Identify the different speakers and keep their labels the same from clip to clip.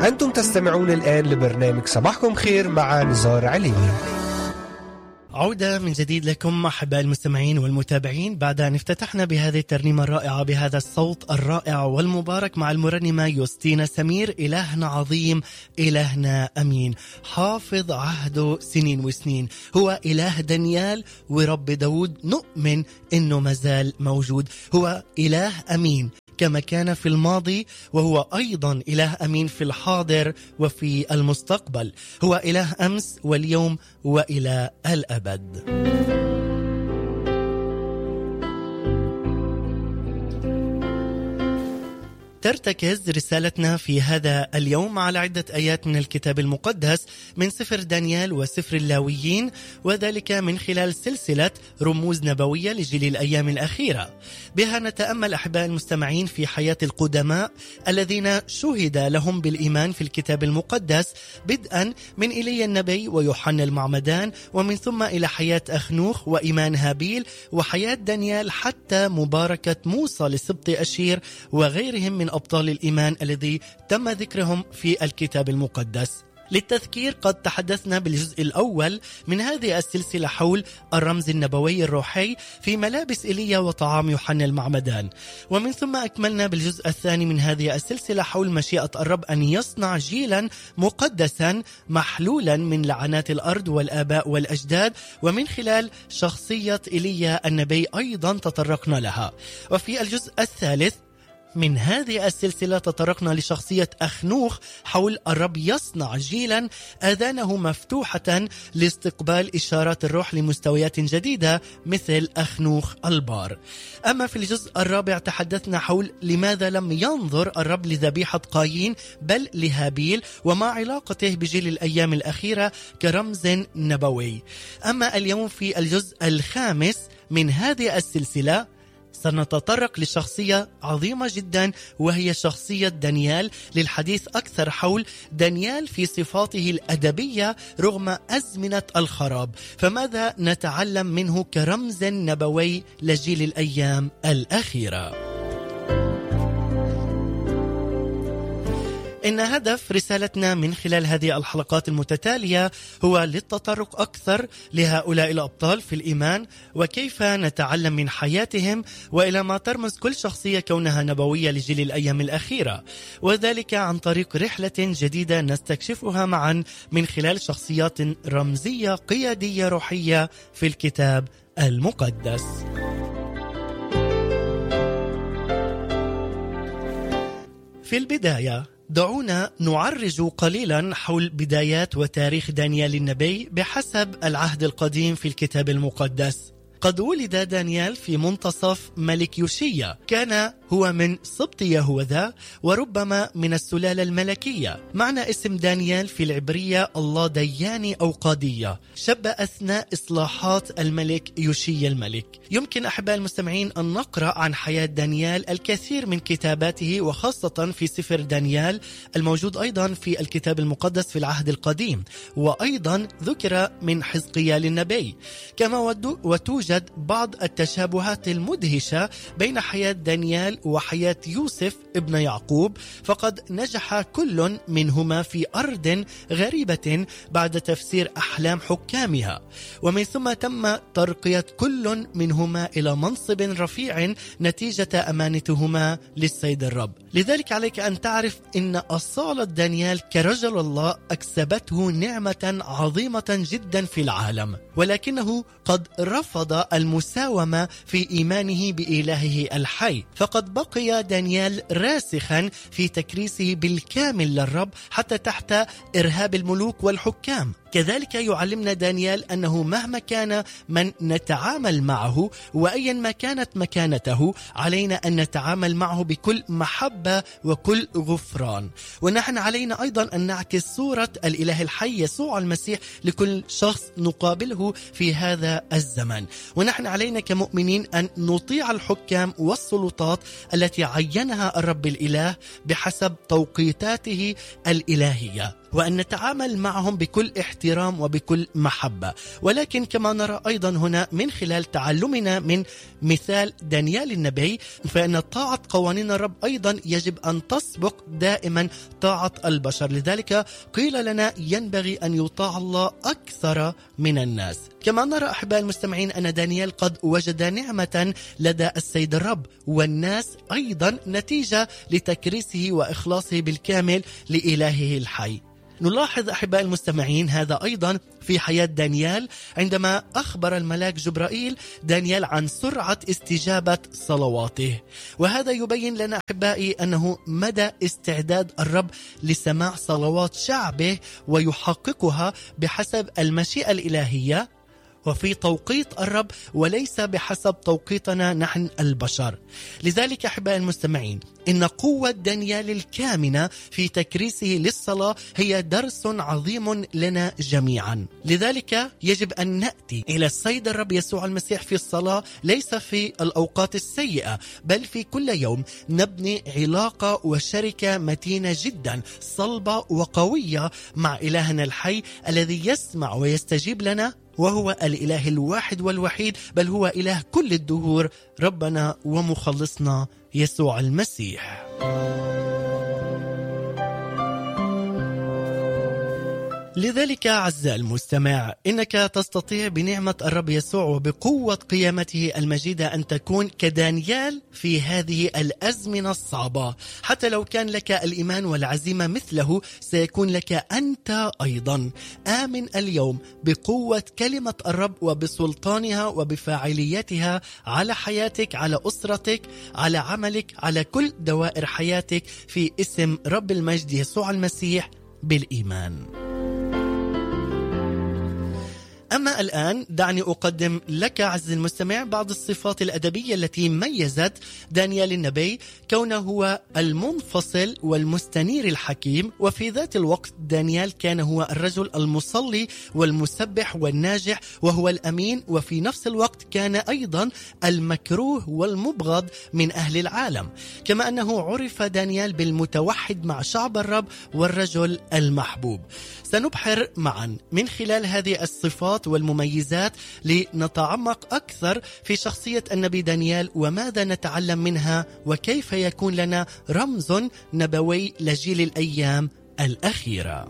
Speaker 1: أنتم تستمعون الآن لبرنامج صباحكم خير مع نزار عليني.
Speaker 2: عودة من جديد لكم أحباء المستمعين والمتابعين بعد أن افتتحنا بهذه الترنيمة الرائعة بهذا الصوت الرائع والمبارك مع المرنمة يوستينا سمير. إلهنا عظيم، إلهنا أمين، حافظ عهده سنين وسنين، هو إله دانيال ورب داود، نؤمن إنه مازال موجود، هو إله أمين كما كان في الماضي، وهو أيضا إله أمين في الحاضر وفي المستقبل، هو إله أمس واليوم وإلى الأبد. ترتكز رسالتنا في هذا اليوم على عدة آيات من الكتاب المقدس من سفر دانيال وسفر اللاويين، وذلك من خلال سلسلة رموز نبوية لجيل الأيام الأخيرة. بها نتأمل أحباء المستمعين في حياة القدماء الذين شهد لهم بالإيمان في الكتاب المقدس، بدءا من إيليا النبي ويوحنا المعمدان، ومن ثم إلى حياة أخنوخ وإيمان هابيل وحياة دانيال، حتى مباركة موسى لسبط أشير وغيرهم من أبطال الإيمان الذي تم ذكرهم في الكتاب المقدس. للتذكير قد تحدثنا بالجزء الأول من هذه السلسلة حول الرمز النبوي الروحي في ملابس إيليا وطعام يوحنا المعمدان، ومن ثم أكملنا بالجزء الثاني من هذه السلسلة حول مشيئة الرب أن يصنع جيلا مقدسا محلولا من لعنات الأرض والآباء والأجداد، ومن خلال شخصية إيليا النبي أيضا تطرقنا لها. وفي الجزء الثالث من هذه السلسلة تطرقنا لشخصية أخنوخ حول الرب يصنع جيلا آذانه مفتوحة لاستقبال إشارات الروح لمستويات جديدة مثل أخنوخ البار. أما في الجزء الرابع تحدثنا حول لماذا لم ينظر الرب لذبيحة قايين بل لهابيل، وما علاقته بجيل الأيام الأخيرة كرمز نبوي. أما اليوم في الجزء الخامس من هذه السلسلة سنتطرق لشخصية عظيمة جدا، وهي شخصية دانيال، للحديث أكثر حول دانيال في صفاته الأدبية رغم أزمنة الخراب، فماذا نتعلم منه كرمز نبوي لجيل الأيام الأخيرة. إن هدف رسالتنا من خلال هذه الحلقات المتتالية هو للتطرق أكثر لهؤلاء الأبطال في الإيمان وكيف نتعلم من حياتهم، وإلى ما ترمز كل شخصية كونها نبوية لجيل الأيام الأخيرة، وذلك عن طريق رحلة جديدة نستكشفها معا من خلال شخصيات رمزية قيادية روحية في الكتاب المقدس. في البداية دعونا نعرج قليلا حول بدايات وتاريخ دانيال النبي بحسب العهد القديم في الكتاب المقدس. قد ولد دانيال في منتصف ملك يوشيا، كان هو من سبط يهوذا وربما من السلالة الملكية. معنى اسم دانيال في العبرية الله دياني أو قاضية، شب أثناء إصلاحات الملك يوشيا الملك. يمكن أحباء المستمعين أن نقرأ عن حياة دانيال الكثير من كتاباته، وخاصة في سفر دانيال الموجود أيضا في الكتاب المقدس في العهد القديم، وأيضا ذكر من حزقيال النبي. كما وتوجد بعض التشابهات المدهشة بين حياة دانيال وحياة يوسف ابن يعقوب، فقد نجح كل منهما في أرض غريبة بعد تفسير أحلام حكامها، ومن ثم تم ترقية كل منهما إلى منصب رفيع نتيجة أمانتهما للسيد الرب. لذلك عليك أن تعرف أن أصالة دانيال كرجل الله أكسبته نعمة عظيمة جدا في العالم، ولكنه قد رفض المساومة في إيمانه بإلهه الحي، فقد بقي دانيال راسخا في تكريسه بالكامل للرب حتى تحت إرهاب الملوك والحكام. كذلك يعلمنا دانيال أنه مهما كان من نتعامل معه وأيا ما كانت مكانته، علينا أن نتعامل معه بكل محبة وكل غفران. ونحن علينا أيضا أن نعكس صورة الإله الحي يسوع المسيح لكل شخص نقابله في هذا الزمن. ونحن علينا كمؤمنين أن نطيع الحكام والسلطات التي عينها الرب الإله بحسب توقيتاته الإلهية. وأن نتعامل معهم بكل احترام وبكل محبة. ولكن كما نرى أيضا هنا من خلال تعلمنا من مثال دانيال النبي، فإن طاعة قوانين الرب أيضا يجب أن تسبق دائما طاعة البشر. لذلك قيل لنا ينبغي أن يطاع الله أكثر من الناس. كما نرى أحباء المستمعين أن دانيال قد وجد نعمة لدى السيد الرب، والناس أيضا نتيجة لتكريسه وإخلاصه بالكامل لإلهه الحي. نلاحظ أحباء المستمعين هذا أيضا في حياة دانيال عندما أخبر الملاك جبرائيل دانيال عن سرعة استجابة صلواته، وهذا يبين لنا أحبائي أنه مدى استعداد الرب لسماع صلوات شعبه ويحققها بحسب المشيئة الإلهية وفي توقيت الرب وليس بحسب توقيتنا نحن البشر. لذلك أحباء المستمعين إن قوة دانيال الكامنة في تكريسه للصلاة هي درس عظيم لنا جميعا. لذلك يجب أن نأتي إلى السيد الرب يسوع المسيح في الصلاة، ليس في الأوقات السيئة بل في كل يوم، نبني علاقة وشركة متينة جدا صلبة وقوية مع إلهنا الحي الذي يسمع ويستجيب لنا، وهو الإله الواحد والوحيد، بل هو إله كل الدهور، ربنا ومخلصنا يسوع المسيح. لذلك أعزائي المستمع، إنك تستطيع بنعمة الرب يسوع وبقوة قيامته المجيدة أن تكون كدانيال في هذه الأزمنة الصعبة. حتى لو كان لك الإيمان والعزيمة مثله سيكون لك أنت أيضا. آمن اليوم بقوة كلمة الرب وبسلطانها وبفاعليتها على حياتك، على أسرتك، على عملك، على كل دوائر حياتك، في اسم رب المجد يسوع المسيح بالإيمان. أما الآن دعني أقدم لك عزيزي المستمع بعض الصفات الأدبية التي ميزت دانيال النبي، كونه هو المنفصل والمستنير الحكيم، وفي ذات الوقت دانيال كان هو الرجل المصلي والمسبح والناجح وهو الأمين، وفي نفس الوقت كان أيضا المكروه والمبغض من أهل العالم. كما أنه عرف دانيال بالمتوحد مع شعب الرب والرجل المحبوب. سنبحر معا من خلال هذه الصفات والمميزات لنتعمق أكثر في شخصية النبي دانيال وماذا نتعلم منها، وكيف يكون لنا رمز نبوي لجيل الأيام الأخيرة.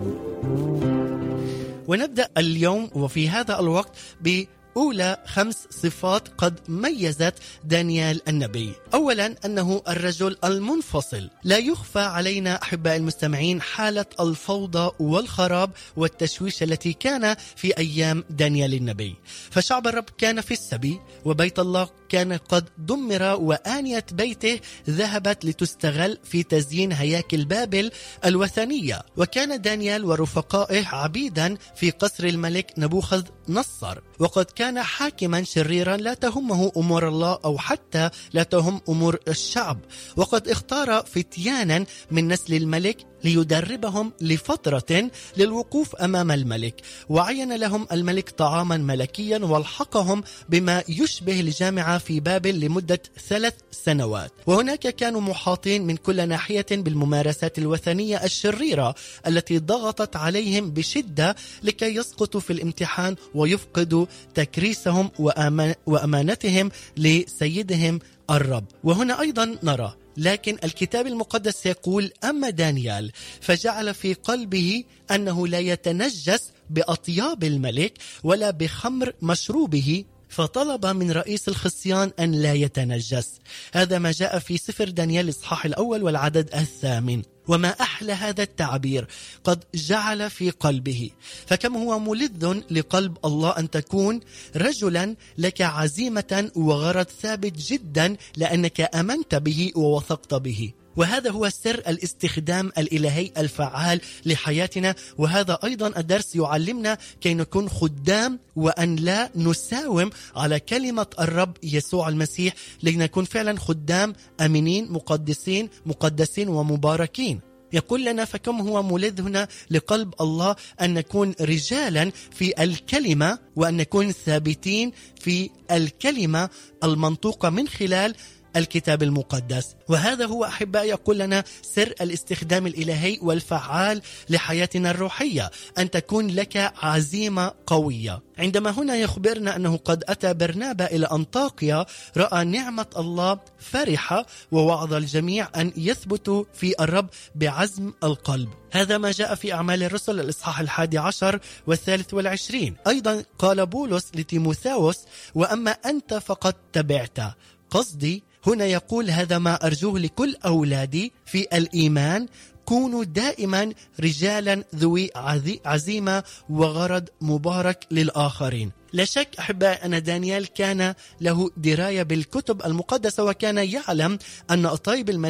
Speaker 2: ونبدأ اليوم وفي هذا الوقت بأولى 5 صفات قد ميزت دانيال النبي. أولا أنه الرجل المنفصل. لا يخفى علينا أحباء المستمعين حالة الفوضى والخراب والتشويش التي كان في أيام دانيال النبي. فشعب الرب كان في السبي، وبيت الله كان قد دمر، وآنية بيته ذهبت لتستغل في تزيين هياكل بابل الوثنية. وكان دانيال ورفقائه عبيدا في قصر الملك نبوخذ نصر، وقد كان حاكما شريرا لا تهمه أمور الله أو حتى لا تهم أمور الشعب. وقد اختار فتيانا من نسل الملك ليدربهم لفترة للوقوف أمام الملك، وعين لهم الملك طعاما ملكيا والحقهم بما يشبه الجامعة في بابل لمدة 3 سنوات. وهناك كانوا محاطين من كل ناحية بالممارسات الوثنية الشريرة التي ضغطت عليهم بشدة لكي يسقطوا في الامتحان ويفقدوا تكريسهم وأمانتهم لسيدهم الرب. وهنا أيضا نرى لكن الكتاب المقدس يقول: أما دانيال فجعل في قلبه أنه لا يتنجس بأطياب الملك ولا بخمر مشروبه، فطلب من رئيس الخصيان أن لا يتنجس. هذا ما جاء في سفر دانيال الإصحاح 1 والعدد 8. وما أحلى هذا التعبير، قد جعل في قلبه. فكم هو ملذ لقلب الله أن تكون رجلا لك عزيمة وغرض ثابت جدا لأنك أمنت به ووثقت به. وهذا هو سر الاستخدام الإلهي الفعال لحياتنا. وهذا أيضا الدرس يعلمنا كي نكون خدام وأن لا نساوم على كلمة الرب يسوع المسيح، لنكون فعلا خدام أمينين مقدسين ومباركين. يقول لنا: فكم هو ملذ هنا لقلب الله أن نكون رجالا في الكلمة وأن نكون ثابتين في الكلمة المنطوقة من خلال الكتاب المقدس. وهذا هو أحبائي يقول لنا سر الاستخدام الإلهي والفعال لحياتنا الروحية، أن تكون لك عزيمة قوية. عندما هنا يخبرنا أنه قد أتى برنابا إلى أنطاكيا رأى نعمة الله فرحة ووعظ الجميع أن يثبتوا في الرب بعزم القلب. هذا ما جاء في أعمال الرسل الإصحاح 11 و23. أيضا قال بولس لتيموثاوس: وأما أنت فقد تبعت. قصدي هنا يقول هذا ما أرجوه لكل أولادي في الإيمان، كونوا دائما رجالا ذوي عزيمة وغرض مبارك للآخرين. لا شك أحبائي أن دانيال كان له دراية بالكتب المقدسة، وكان يعلم أن الطيب